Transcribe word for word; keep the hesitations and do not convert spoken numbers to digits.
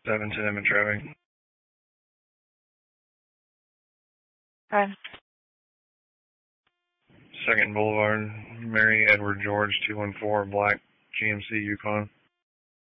seven ten in traffic. Okay. Second Boulevard, Mary Edward George, two one four, black G M C Yukon.